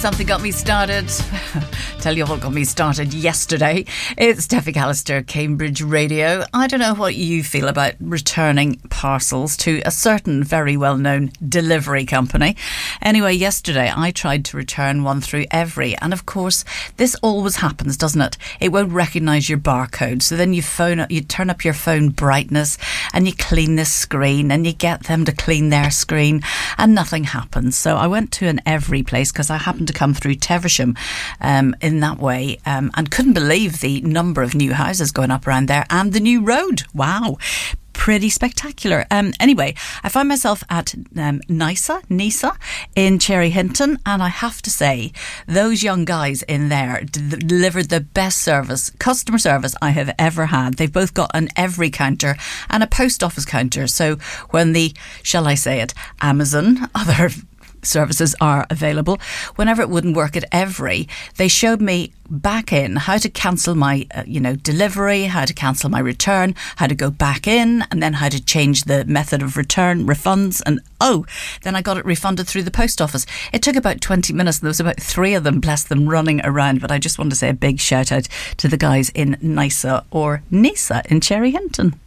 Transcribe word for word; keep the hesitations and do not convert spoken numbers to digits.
something got me started. Tell you what got me started yesterday. It's Steffi Callister, Cambridge Radio. I don't know what you feel about returning parcels to a certain very well-known delivery company. Anyway, yesterday I tried to return one through Evri, and of course this always happens, doesn't it? It won't recognise your barcode, so then you phone, you turn up your phone brightness and you clean this screen and you get them to clean their screen and nothing happens. So I went to an Evri place because I happened to come through Teversham um, in that way um, and couldn't believe the number of new houses going up around there and the new road. Wow. Pretty spectacular. Um, anyway, I find myself at um, NISA, NISA in Cherry Hinton, and I have to say, those young guys in there d- delivered the best service, customer service I have ever had. They've both got an Evri counter and a post office counter. So when the, shall I say it, Amazon, other services are available, whenever it wouldn't work at Evri, they showed me back in how to cancel my uh, you know delivery, how to cancel my return, how to go back in, and then how to change the method of return, refunds, and oh then I got it refunded through the post office. It took about twenty minutes and there was about three of them, bless them, running around. But I just want to say a big shout out to the guys in NISA or NISA in Cherry Hinton.